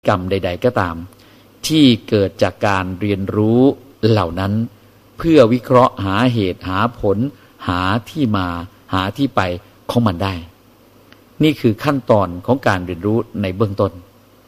กรรมใดๆก็ตามที่เกิดจากการเรียนรู้เหล่านั้นเพื่อวิเคราะห์หาเหตุหาผลหาที่มาหาที่ไปของมันได้นี่คือขั้นตอนของการเรียนรู้ในเบื้องต้น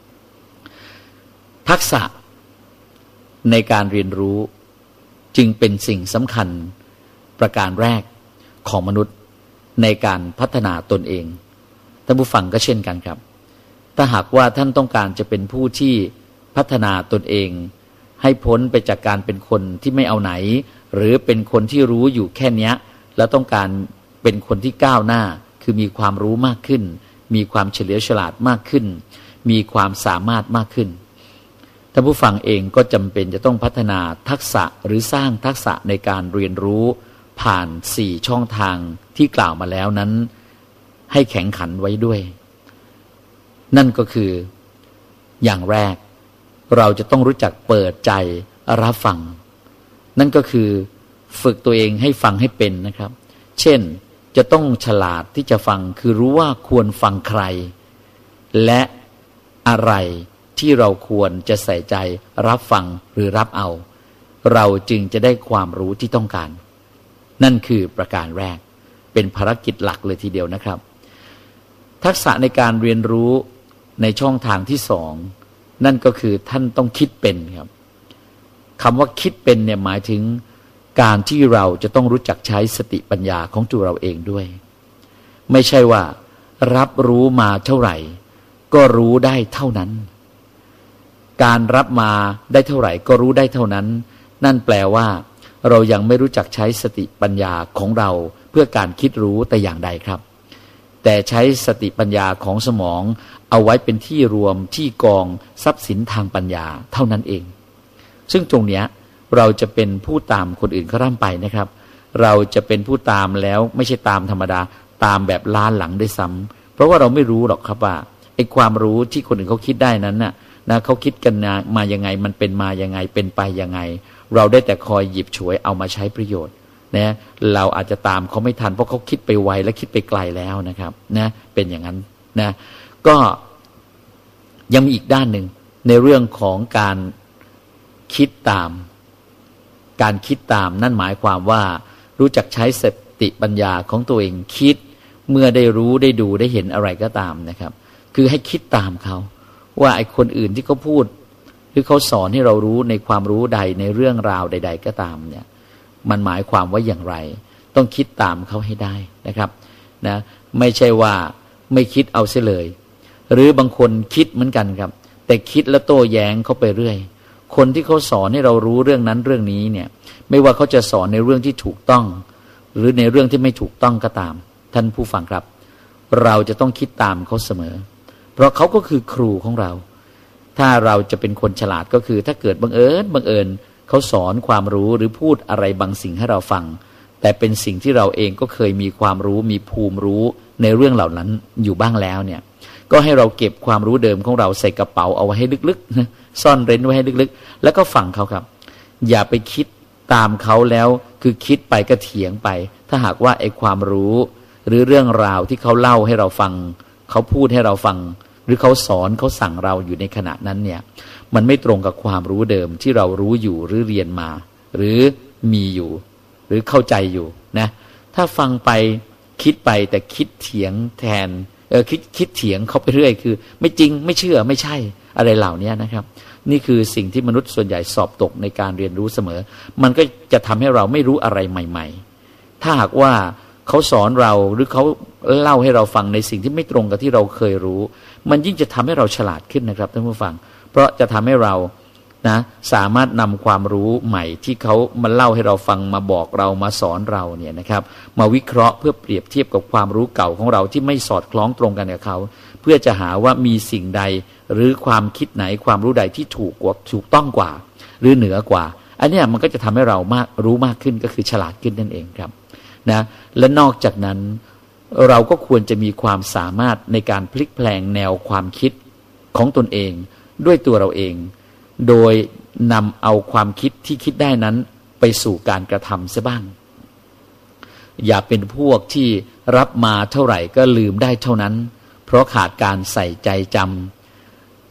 ทักษะในการเรียนรู้จึงเป็นสิ่งสำคัญประการแรกของมนุษย์ในการพัฒนาตนเองท่านผู้ฟังก็เช่นกันครับถ้าหากว่าท่านต้องการจะเป็นผู้ที่พัฒนาตนเองให้พ้นไปจากการเป็นคนที่ไม่เอาไหนหรือเป็นคนที่รู้อยู่แค่นี้แล้วต้องการเป็นคนที่ก้าวหน้าคือมีความรู้มากขึ้นมีความเฉลียวฉลาดมากขึ้นมีความสามารถมากขึ้นท่านผู้ฟังเองก็จำเป็นจะต้องพัฒนาทักษะหรือสร้างทักษะในการเรียนรู้ผ่าน4ช่องทางที่กล่าวมาแล้วนั้นให้แข็งขันไว้ด้วยนั่นก็คืออย่างแรกเราจะต้องรู้จักเปิดใจรับฟังนั่นก็คือฝึกตัวเองให้ฟังให้เป็นนะครับเช่นจะต้องฉลาดที่จะฟังคือรู้ว่าควรฟังใครและอะไรที่เราควรจะใส่ใจรับฟังหรือรับเอาเราจึงจะได้ความรู้ที่ต้องการนั่นคือประการแรกเป็นภารกิจหลักเลยทีเดียวนะครับทักษะในการเรียนรู้ในช่องทางที่สองนั่นก็คือท่านต้องคิดเป็นครับคำว่าคิดเป็นเนี่ยหมายถึงการที่เราจะต้องรู้จักใช้สติปัญญาของตัวเราเองด้วยไม่ใช่ว่ารับรู้มาเท่าไหร่ก็รู้ได้เท่านั้นการรับมาได้เท่าไหร่ก็รู้ได้เท่านั้นนั่นแปลว่าเรายังไม่รู้จักใช้สติปัญญาของเราเพื่อการคิดรู้แต่อย่างใดครับแต่ใช้สติปัญญาของสมองเอาไว้เป็นที่รวมที่กองทรัพย์สินทางปัญญาเท่านั้นเองซึ่งตรงเนี้ยเราจะเป็นผู้ตามคนอื่นเขาร่ำไปนะครับเราจะเป็นผู้ตามแล้วไม่ใช่ตามธรรมดาตามแบบล้าหลังได้ซ้ำเพราะว่าเราไม่รู้หรอกครับว่าไอ้ความรู้ที่คนอื่นเขาคิดได้นั้นน่ะนะเขาคิดกันมายังไงมันเป็นมายังไงเป็นไปยังไงเราได้แต่คอยหยิบฉวยเอามาใช้ประโยชน์นะเราอาจจะตามเขาไม่ทันเพราะเขาคิดไปไวและคิดไปไกลแล้วนะครับนะเป็นอย่างนั้นนะก็ยังมีอีกด้านหนึ่งในเรื่องของการคิดตามการคิดตามนั่นหมายความว่ารู้จักใช้สติปัญญาของตัวเองคิดเมื่อได้รู้ได้ดูได้เห็นอะไรก็ตามนะครับคือให้คิดตามเขาว่าไอ้คนอื่นที่เขาพูดหรือเขาสอนให้เรารู้ในความรู้ใดในเรื่องราวใดๆก็ตามเนี่ยมันหมายความว่าอย่างไรต้องคิดตามเขาให้ได้นะครับนะไม่ใช่ว่าไม่คิดเอาเสียเลยหรือบางคนคิดเหมือนกันครับแต่คิดแล้วโต้แย้งเขาไปเรื่อยคนที่เขาสอนให้เรารู้เรื่องนั้นเรื่องนี้เนี่ยไม่ว่าเขาจะสอนในเรื่องที่ถูกต้องหรือในเรื่องที่ไม่ถูกต้องก็ตามท่านผู้ฟังครับเราจะต้องคิดตามเขาเสมอเพราะเขาก็คือครูของเราถ้าเราจะเป็นคนฉลาดก็คือถ้าเกิดบังเอิญเขาสอนความรู้หรือพูดอะไรบางสิ่งให้เราฟังแต่เป็นสิ่งที่เราเองก็เคยมีความรู้มีภูมิรู้ในเรื่องเหล่านั้นอยู่บ้างแล้วเนี่ยก็ให้เราเก็บความรู้เดิมของเราใส่กระเป๋าเอาไว้ให้ลึกๆซ่อนเร้นไว้ให้ลึกๆแล้วก็ฟังเขาครับอย่าไปคิดตามเขาแล้วคือคิดไปก็เถียงไปถ้าหากว่าไอ้ความรู้หรือเรื่องราวที่เขาเล่าให้เราฟังเขาพูดให้เราฟังหรือเขาสอนเขาสั่งเราอยู่ในขณะนั้นเนี่ยมันไม่ตรงกับความรู้เดิมที่เรารู้อยู่หรือเรียนมาหรือมีอยู่หรือเข้าใจอยู่นะถ้าฟังไปคิดไปแต่คิดเถียงแทนคิดเถียงเขาไปเรื่อยคือไม่จริงไม่เชื่อไม่ใช่อะไรเหล่านี้นะครับนี่คือสิ่งที่มนุษย์ส่วนใหญ่สอบตกในการเรียนรู้เสมอมันก็จะทำให้เราไม่รู้อะไรใหม่ๆถ้าหากว่าเขาสอนเราหรือเขาเล่าให้เราฟังในสิ่งที่ไม่ตรงกับที่เราเคยรู้มันยิ่งจะทำให้เราฉลาดขึ้นนะครับท่านผู้ฟังเพราะจะทำให้เรานะสามารถนำความรู้ใหม่ที่เขามาเล่าให้เราฟังมาบอกเรามาสอนเราเนี่ยนะครับมาวิเคราะห์เพื่อเปรียบเทียบกับความรู้เก่าของเราที่ไม่สอดคล้องตรงกันกับเขาเพื่อจะหาว่ามีสิ่งใดหรือความคิดไหนความรู้ใดที่ถูกต้องกว่าหรือเหนือกว่าอันนี้มันก็จะทำให้เรารู้มากขึ้นก็คือฉลาดขึ้นนั่นเองครับนะและนอกจากนั้นเราก็ควรจะมีความสามารถในการพลิกแปลงแนวความคิดของตนเองด้วยตัวเราเองโดยนำเอาความคิดที่คิดได้นั้นไปสู่การกระทำซะบ้างอย่าเป็นพวกที่รับมาเท่าไหร่ก็ลืมได้เท่านั้นเพราะขาดการใส่ใจจ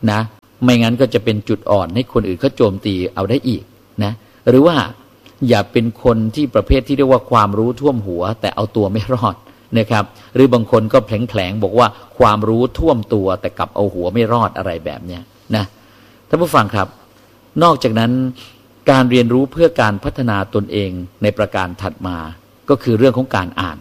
นะไม่งั้นก็จะเป็นจุดอ่อนให้คนอื่นเขาโจมตีเอาได้อีกนะหรือว่าอย่าเป็นคนที่ประเภทที่เรียกว่าความรู้ท่วมหัวแต่เอาตัวไม่รอดนะครับหรือบางคนก็แผลงๆบอกว่าความรู้ท่วมตัวแต่กลับเอาหัวไม่รอดอะไรแบบเนี้ยนะท่านผู้ฟังครับนอกจากนั้นการเรียนรู้เพื่อการพัฒนาตนเองในประการถัดมาก็คือเรื่องของการอ่าน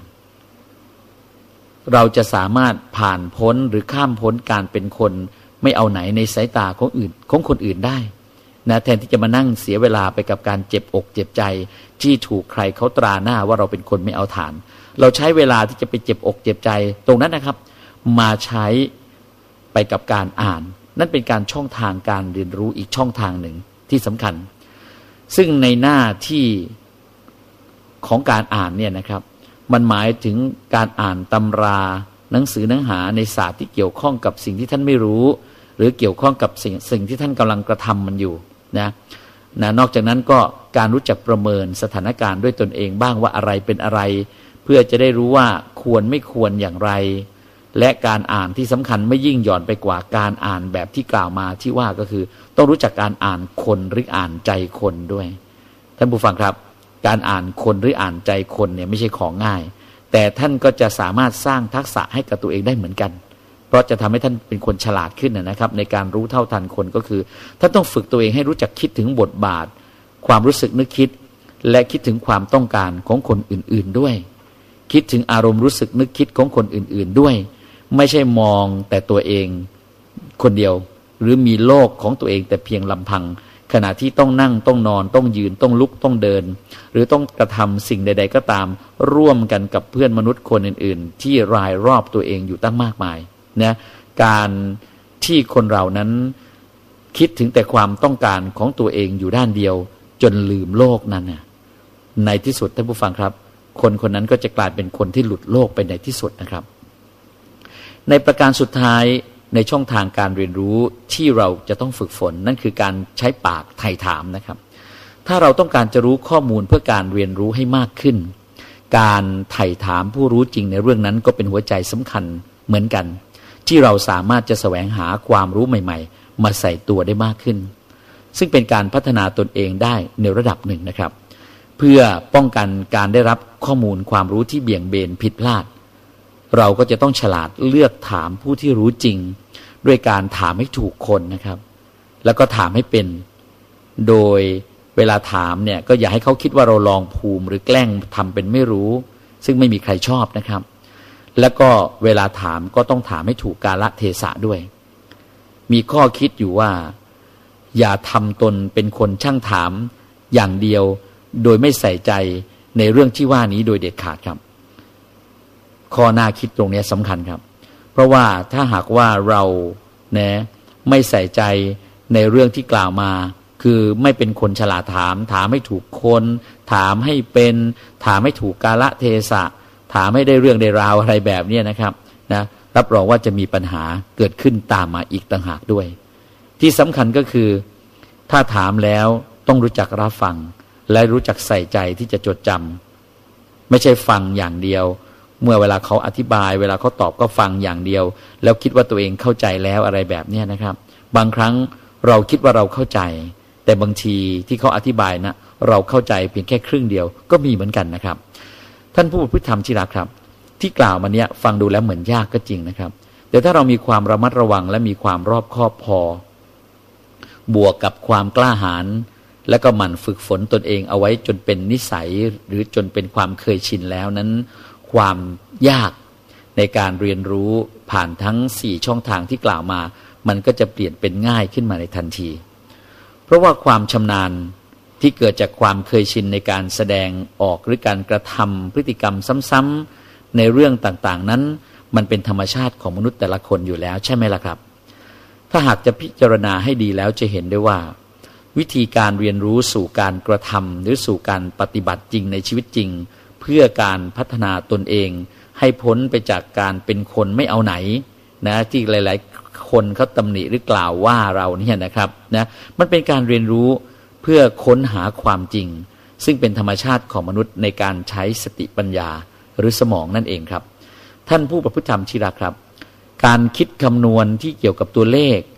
เราจะสามารถผ่านพ้นหรือข้ามพ้นการเป็นคนไม่เอาไหนในสายตาของคนอื่นได้นะแทนที่จะมานั่งเสียเวลาไปกับการเจ็บอกเจ็บใจที่ถูกใครเขาตราหน้าว่าเราเป็นคนไม่เอาฐานเราใช้เวลาที่จะไปเจ็บอกเจ็บใจตรงนั้นนะครับมาใช้ไปกับการอ่านนั่นเป็นการช่องทางการเรียนรู้อีกช่องทางหนึ่งที่สำคัญซึ่งในหน้าที่ของการอ่านเนี่ยนะครับมันหมายถึงการอ่านตำราหนังสือเนื้อหาในศาสตร์ที่เกี่ยวข้องกับสิ่งที่ท่านไม่รู้หรือเกี่ยวข้องกับสิ่งที่ท่านกำลังกระทำมันอยู่นะนอกจากนั้นก็การรู้จักประเมินสถานการณ์ด้วยตนเองบ้างว่าอะไรเป็นอะไรเพื่อจะได้รู้ว่าควรไม่ควรอย่างไรและการอ่านที่สำคัญไม่ยิ่งหย่อนไปกว่าการอ่านแบบที่กล่าวมาที่ว่าก็คือต้องรู้จักการอ่านคนหรืออ่านใจคนด้วยท่านผู้ฟังครับการอ่านคนหรืออ่านใจคนเนี่ยไม่ใช่ของง่ายแต่ท่านก็จะสามารถสร้างทักษะให้กับตัวเองได้เหมือนกันเพราะจะทำให้ท่านเป็นคนฉลาดขึ้นนะครับในการรู้เท่าทันคนก็คือท่านต้องฝึกตัวเองให้รู้จักคิดถึงบทบาทความรู้สึกนึกคิดและคิดถึงความต้องการของคนอื่นๆด้วยคิดถึงอารมณ์รู้สึกนึกคิดของคนอื่นๆด้วยไม่ใช่มองแต่ตัวเองคนเดียวหรือมีโลกของตัวเองแต่เพียงลำพังขณะที่ต้องนั่งต้องนอนต้องยืนต้องลุกต้องเดินหรือต้องกระทำสิ่งใดๆก็ตามร่วมกันกับเพื่อนมนุษย์คนอื่นๆที่รายรอบตัวเองอยู่ตั้งมากมายนะการที่คนเรานั้นคิดถึงแต่ความต้องการของตัวเองอยู่ด้านเดียวจนลืมโลกนั้นน่ะในที่สุดท่านผู้ฟังครับคนคนนั้นก็จะกลายเป็นคนที่หลุดโลกไปในที่สุดนะครับในประการสุดท้ายในช่องทางการเรียนรู้ที่เราจะต้องฝึกฝนนั่นคือการใช้ปากไถ่ถามนะครับถ้าเราต้องการจะรู้ข้อมูลเพื่อการเรียนรู้ให้มากขึ้นการไถ่ถามผู้รู้จริงในเรื่องนั้นก็เป็นหัวใจสำคัญเหมือนกันที่เราสามารถจะแสวงหาความรู้ใหม่ๆมาใส่ตัวได้มากขึ้นซึ่งเป็นการพัฒนาตนเองได้ในระดับหนึ่งนะครับเพื่อป้องกันการได้รับข้อมูลความรู้ที่เบี่ยงเบนผิดพลาดเราก็จะต้องฉลาดเลือกถามผู้ที่รู้จริงด้วยการถามให้ถูกคนนะครับแล้วก็ถามให้เป็นโดยเวลาถามเนี่ยก็อย่าให้เขาคิดว่าเราลองภูมิหรือแกล้งทำเป็นไม่รู้ซึ่งไม่มีใครชอบนะครับแล้วก็เวลาถามก็ต้องถามให้ถูกกาลเทศะด้วยมีข้อคิดอยู่ว่าอย่าทำตนเป็นคนช่างถามอย่างเดียวโดยไม่ใส่ใจในเรื่องที่ว่านี้โดยเด็ดขาดครับข้อหน้าคิดตรงนี้สำคัญครับเพราะว่าถ้าหากว่าเราไม่ใส่ใจในเรื่องที่กล่าวมาคือไม่เป็นคนฉลาดถามให้ถูกคนถามให้เป็นถามให้ถูกกาลเทศะถามให้ได้เรื่องได้ราวอะไรแบบนี้นะครับนะรับรองว่าจะมีปัญหาเกิดขึ้นตามมาอีกต่างหากด้วยที่สำคัญก็คือถ้าถามแล้วต้องรู้จักรับฟังและรู้จักใส่ใจที่จะจดจำไม่ใช่ฟังอย่างเดียวเมื่อเวลาเขาอธิบายเวลาเขาตอบก็ฟังอย่างเดียวแล้วคิดว่าตัวเองเข้าใจแล้วอะไรแบบนี้นะครับบางครั้งเราคิดว่าเราเข้าใจแต่บางทีที่เขาอธิบายนะเราเข้าใจเพียงแค่ครึ่งเดียวก็มีเหมือนกันนะครับท่านผู้พูดธรรมที่รักครับที่กล่าวมาเนี้ยฟังดูแล้วเหมือนยากก็จริงนะครับแต่ถ้าเรามีความระมัดระวังและมีความรอบคอบพอบวกกับความกล้าหาญและก็หมั่นฝึกฝนตนเองเอาไว้จนเป็นนิสัยหรือจนเป็นความเคยชินแล้วนั้นความยากในการเรียนรู้ผ่านทั้ง4ช่องทางที่กล่าวมามันก็จะเปลี่ยนเป็นง่ายขึ้นมาในทันทีเพราะว่าความชำนาญที่เกิดจากความเคยชินในการแสดงออกหรือการกระทำพฤติกรรมซ้ำๆในเรื่องต่างๆนั้นมันเป็นธรรมชาติของมนุษย์แต่ละคนอยู่แล้วใช่ไหมล่ะครับถ้าหากจะพิจารณาให้ดีแล้วจะเห็นได้ว่าวิธีการเรียนรู้สู่การกระทำหรือสู่การปฏิบัติจริงในชีวิตจริงเพื่อการพัฒนาตนเองให้พ้นไปจากการเป็นคนไม่เอาไหนนะที่หลายๆคนเขาตำหนิหรือกล่าวว่าเราเนี่ยนะครับนะมันเป็นการเรียนรู้เพื่อค้นหาความจริงซึ่งเป็นธรรมชาติของมนุษย์ในการใช้สติปัญญาหรือสมองนั่นเองครับท่านผู้ประพฤติธรรมที่รักครับการคิดคำนวณที่เกี่ยวกับตัวเลข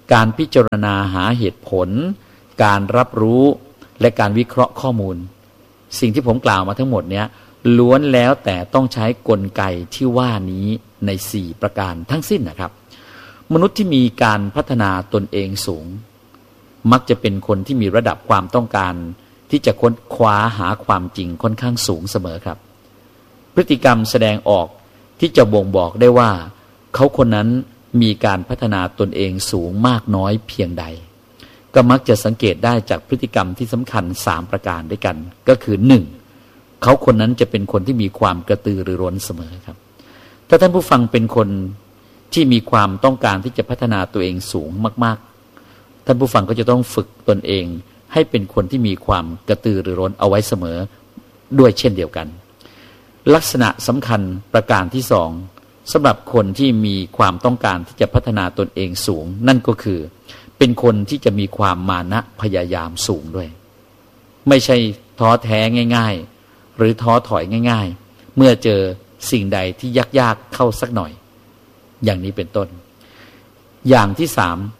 การพิจารณาหาเหตุผลการรับรู้และการวิเคราะห์ข้อมูลสิ่งที่ผมกล่าวมาทั้งหมดเนี้ยล้วนแล้วแต่ต้องใช้กลไกที่ว่านี้ใน4ประการทั้งสิ้นนะครับมนุษย์ที่มีการพัฒนาตนเองสูงมักจะเป็นคนที่มีระดับความต้องการที่จะค้นคว้าหาความจริงค่อนข้างสูงเสมอครับพฤติกรรมแสดงออกที่จะบ่งบอกได้ว่าเขาคนนั้นมีการพัฒนาตนเองสูงมากน้อยเพียงใดก็มักจะสังเกตได้จากพฤติกรรมที่สำคัญ3ประการด้วยกันก็คือ 1. เขาคนนั้นจะเป็นคนที่มีความกระตือรือร้นเสมอครับถ้าท่านผู้ฟังเป็นคนที่มีความต้องการที่จะพัฒนาตัวเองสูงมากๆท่านผู้ฟังก็จะต้องฝึกตนเองให้เป็นคนที่มีความกระตือรือร้นเอาไว้เสมอด้วยเช่นเดียวกันลักษณะสำคัญประการที่2สำหรับคนที่มีความต้องการที่จะพัฒนาตนเองสูงนั่นก็คือเป็นคนที่จะมีความมานะพยายามสูงด้วยไม่ใช่ท้อแท้ง่ายๆหรือท้อถอยง่ายๆเมื่อเจอสิ่งใดที่ยากๆเข้าสักหน่อยอย่างนี้เป็นต้นอย่างที่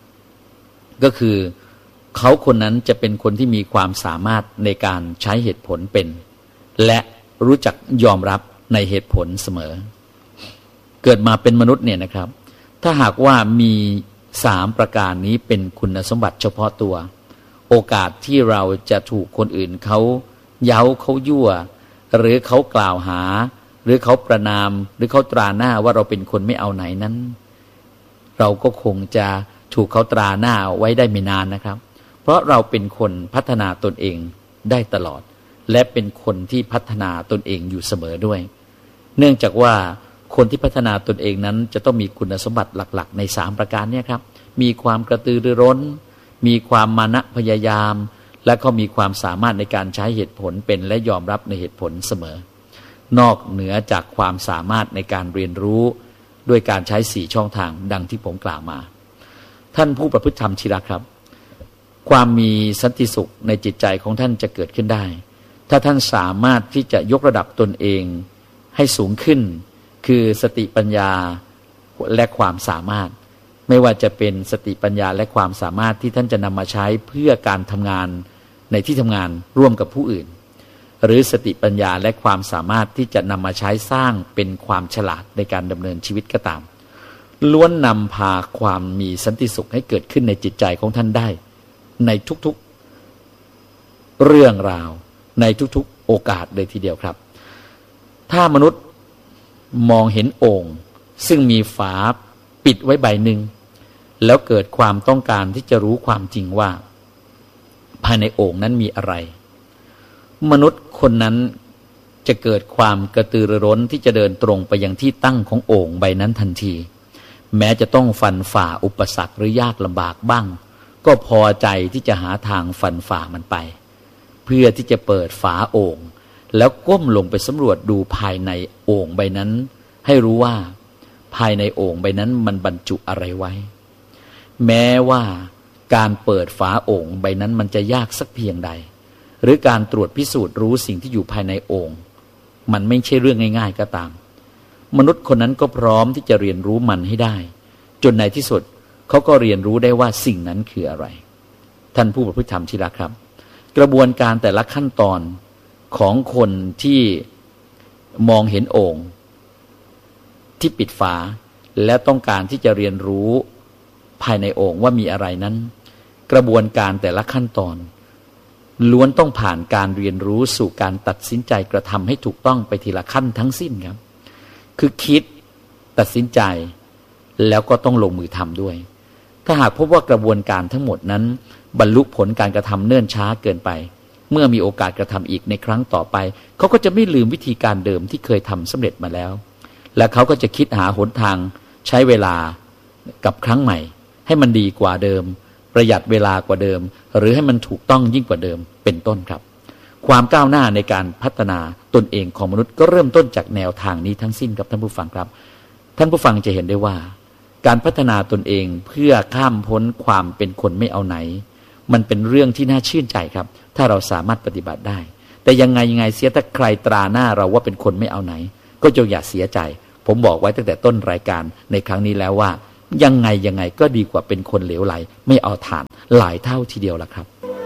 3ก็คือเขาคนนั้นจะเป็นคนที่มีความสามารถในการใช้เหตุผลเป็นและรู้จักยอมรับในเหตุผลเสมอเกิดมาเป็นมนุษย์เนี่ยนะครับถ้าหากว่ามี3ประการนี้เป็นคุณสมบัติเฉพาะตัวโอกาสที่เราจะถูกคนอื่นเขาเย้าเขายั่วหรือเขากล่าวหาหรือเขาประณามหรือเขาตราหน้าว่าเราเป็นคนไม่เอาไหนนั้นเราก็คงจะถูกเขาตราหน้าไว้ได้ไม่นานนะครับเพราะเราเป็นคนพัฒนาตนเองได้ตลอดและเป็นคนที่พัฒนาตนเองอยู่เสมอด้วยเนื่องจากว่าคนที่พัฒนาตนเองนั้นจะต้องมีคุณสมบัติหลักๆใน3ประการนี้ครับมีความกระตือรือร้นมีความมานะพยายามและก็มีความสามารถในการใช้เหตุผลเป็นและยอมรับในเหตุผลเสมอนอกเหนือจากความสามารถในการเรียนรู้ด้วยการใช้4ช่องทางดังที่ผมกล่าวมาท่านผู้ประพฤติธรรมที่รักครับความมีสันติสุขในจิตใจของท่านจะเกิดขึ้นได้ถ้าท่านสามารถที่จะยกระดับตนเองให้สูงขึ้นคือสติปัญญาและความสามารถไม่ว่าจะเป็นสติปัญญาและความสามารถที่ท่านจะนำมาใช้เพื่อการทำงานในที่ทำงานร่วมกับผู้อื่นหรือสติปัญญาและความสามารถที่จะนำมาใช้สร้างเป็นความฉลาดในการดำเนินชีวิตก็ตามล้วนนำพาความมีสันติสุขให้เกิดขึ้นในจิตใจของท่านได้ในทุกๆเรื่องราวในทุกๆโอกาสเลยทีเดียวครับถ้ามนุษย์มองเห็นโอ่งซึ่งมีฝาปิดไว้ใบหนึ่งแล้วเกิดความต้องการที่จะรู้ความจริงว่าภายในโอ่งนั้นมีอะไรมนุษย์คนนั้นจะเกิดความกระตือรือร้นที่จะเดินตรงไปยังที่ตั้งของโอ่งใบนั้นทันทีแม้จะต้องฟันฝ่าอุปสรรคหรือยากลำบากบ้างก็พอใจที่จะหาทางฟันฝ่ามันไปเพื่อที่จะเปิดฝาโอ่งแล้วก้มลงไปสำรวจดูภายในโอ่งใบนั้นให้รู้ว่าภายในโอ่งใบนั้นมันบรรจุอะไรไว้แม้ว่าการเปิดฝาโอ่งใบนั้นมันจะยากสักเพียงใดหรือการตรวจพิสูจน์รู้สิ่งที่อยู่ภายในโอ่งมันไม่ใช่เรื่องง่ายๆก็ตามมนุษย์คนนั้นก็พร้อมที่จะเรียนรู้มันให้ได้จนในที่สุดเขาก็เรียนรู้ได้ว่าสิ่งนั้นคืออะไรท่านผู้ประพฤติธรรมที่รักครับกระบวนการแต่ละขั้นตอนของคนที่มองเห็นโอ่งที่ปิดฝาและต้องการที่จะเรียนรู้ภายในโอ่งว่ามีอะไรนั้นกระบวนการแต่ละขั้นตอนล้วนต้องผ่านการเรียนรู้สู่การตัดสินใจกระทำให้ถูกต้องไปทีละขั้นทั้งสิ้นครับคือคิดตัดสินใจแล้วก็ต้องลงมือทำด้วยถ้าหากพบว่ากระบวนการทั้งหมดนั้นบรรลุผลการกระทำเนิ่นช้าเกินไปเมื่อมีโอกาสกระทำอีกในครั้งต่อไปเขาก็จะไม่ลืมวิธีการเดิมที่เคยทำสำเร็จมาแล้วและเขาก็จะคิดหาหนทางใช้เวลากับครั้งใหม่ให้มันดีกว่าเดิมประหยัดเวลากว่าเดิมหรือให้มันถูกต้องยิ่งกว่าเดิมเป็นต้นครับความก้าวหน้าในการพัฒนาตนเองของมนุษย์ก็เริ่มต้นจากแนวทางนี้ทั้งสิ้นครับท่านผู้ฟังครับท่านผู้ฟังจะเห็นได้ว่าการพัฒนาตนเองเพื่อข้ามพ้นความเป็นคนไม่เอาไหนมันเป็นเรื่องที่น่าชื่นใจครับถ้าเราสามารถปฏิบัติได้แต่ยังไงเสียถ้าใครตราหน้าเราว่าเป็นคนไม่เอาไหนก็จงอย่าเสียใจผมบอกไว้ตั้งแต่ต้นรายการในครั้งนี้แล้วว่ายังไงก็ดีกว่าเป็นคนเหลวไหลไม่เอาฐานหลายเท่าทีเดียวล่ะครับ